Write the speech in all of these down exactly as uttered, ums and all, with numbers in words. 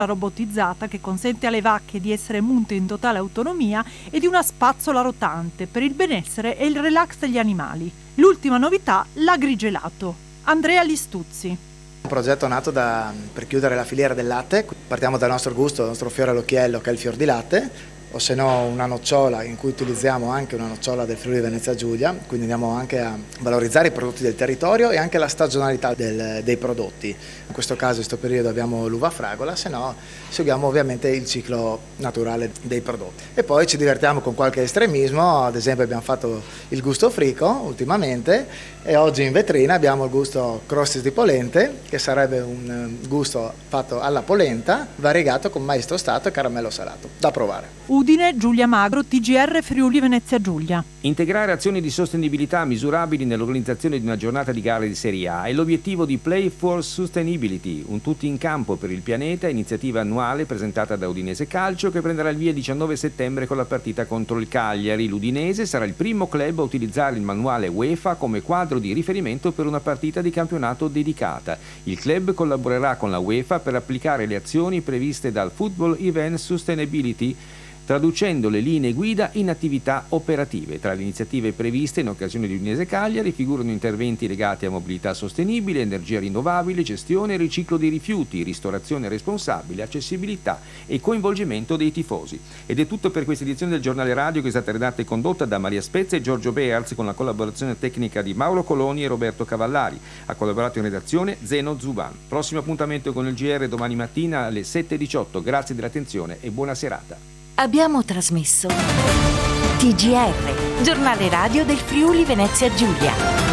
robotizzata che consente alle vacche di essere munte in totale autonomia e di una spazzola rotante per il benessere e il relax degli animali. L'ultima novità, l'agrigelato. Andrea Listuzzi. Un progetto nato da, per chiudere la filiera del latte. Partiamo dal nostro gusto, il nostro fiore all'occhiello che è il fior di latte, o se no una nocciola in cui utilizziamo anche una nocciola del Friuli Venezia Giulia, quindi andiamo anche a valorizzare i prodotti del territorio e anche la stagionalità del, dei prodotti. In questo caso in questo periodo abbiamo l'uva fragola, se no seguiamo ovviamente il ciclo naturale dei prodotti. E poi ci divertiamo con qualche estremismo, ad esempio abbiamo fatto il gusto frico ultimamente e oggi in vetrina abbiamo il gusto crostis di polente, che sarebbe un gusto fatto alla polenta variegato con mais tostato e caramello salato, da provare. Udine, Giulia Magro, T G R Friuli Venezia Giulia. Integrare azioni di sostenibilità misurabili nell'organizzazione di una giornata di gare di Serie A è l'obiettivo di Play for Sustainability, un tutti in campo per il pianeta, iniziativa annuale presentata da Udinese Calcio che prenderà il via il diciannove settembre con la partita contro il Cagliari. L'Udinese sarà il primo club a utilizzare il manuale UEFA come quadro di riferimento per una partita di campionato dedicata. Il club collaborerà con la UEFA per applicare le azioni previste dal Football Event Sustainability, traducendo le linee guida in attività operative. Tra le iniziative previste in occasione di Udinese Cagliari figurano interventi legati a mobilità sostenibile, energia rinnovabile, gestione e riciclo dei rifiuti, ristorazione responsabile, accessibilità e coinvolgimento dei tifosi. Ed è tutto per questa edizione del Giornale Radio, che è stata redatta e condotta da Maria Spezza e Giorgio Bearz con la collaborazione tecnica di Mauro Coloni e Roberto Cavallari. Ha collaborato in redazione Zeno Zuban. Prossimo appuntamento con il G R domani mattina alle sette e diciotto. Grazie dell'attenzione e buona serata. Abbiamo trasmesso T G R, Giornale Radio del Friuli Venezia Giulia.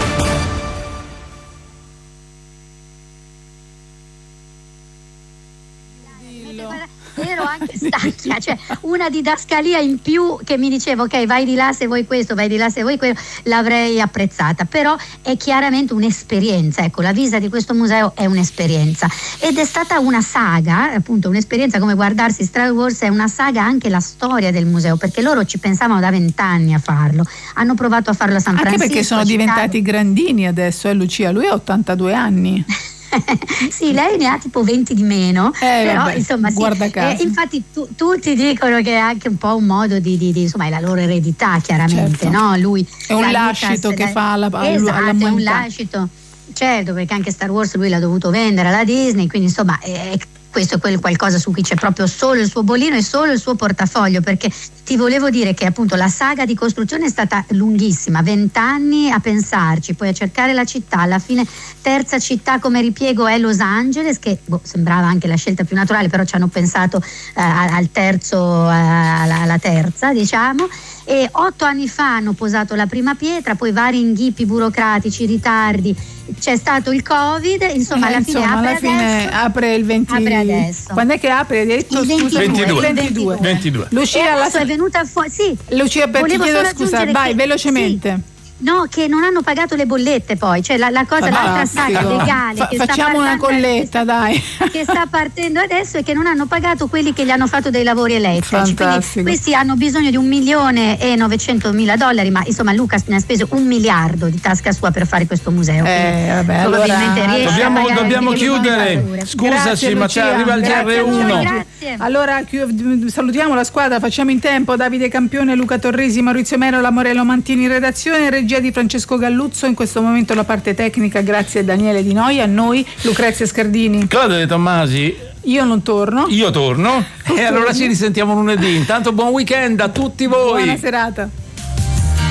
Ero anche stanca, cioè una didascalia in più che mi diceva ok, vai di là se vuoi questo, vai di là se vuoi quello, l'avrei apprezzata, però è chiaramente un'esperienza, ecco, la visita di questo museo è un'esperienza ed è stata una saga, appunto un'esperienza come guardarsi Star Wars, è una saga anche la storia del museo, perché loro ci pensavano da vent'anni a farlo, hanno provato a farlo a San anche Francisco. Anche perché sono diventati grandini adesso, eh Lucia, lui ha ottantadue anni. Sì, lei ne ha tipo venti di meno, eh, però vabbè, insomma sì. Guarda caso. Eh, infatti tu, tutti dicono che è anche un po' un modo di, di, di insomma è la loro eredità, chiaramente, certo. No? Lui è un lascito che da, fa alla, esatto, all'umanità. È un lascito, certo, perché anche Star Wars lui l'ha dovuto vendere alla Disney, quindi insomma è, questo è quel qualcosa su cui c'è proprio solo il suo bollino e solo il suo portafoglio, perché ti volevo dire che appunto la saga di costruzione è stata lunghissima, vent'anni a pensarci, poi a cercare la città, alla fine terza città come ripiego è Los Angeles, che boh, sembrava anche la scelta più naturale, però ci hanno pensato eh, al terzo, eh, alla, alla terza diciamo, e otto anni fa hanno posato la prima pietra, poi vari inghippi burocratici, ritardi, c'è stato il Covid, insomma eh, alla fine, insomma, apre, alla fine adesso, apre il venti. Apre adesso. Quando è che apre? Hai detto, il scusa, ventidue. ventidue. ventidue. Lucia, e la... è venuta fuori, sì. Lucia, per ti chiedo scusa, vai che, velocemente. Sì. No, che non hanno pagato le bollette poi, cioè la, la cosa, l'altra saga legale Fa, che facciamo sta una colletta, dai, che sta partendo adesso, è che non hanno pagato quelli che gli hanno fatto dei lavori elettrici. Quindi questi hanno bisogno di un milione e novecentomila dollari, ma insomma Luca ne ha speso un miliardo di tasca sua per fare questo museo. Eh, vabbè, allora, dobbiamo, dobbiamo chiudere. Scusaci, ma ci arriva il G R uno. Grazie. Allora salutiamo la squadra, facciamo in tempo. Davide Campione, Luca Torresi, Maurizio Merola, Morello Mantini in redazione, regia di Francesco Galluzzo, in questo momento la parte tecnica grazie a Daniele Di Noi, a noi Lucrezia Scardini, Claudio De Tommasi. Io non torno. Io torno. E allora ci risentiamo lunedì. Intanto buon weekend a tutti voi. Buona serata.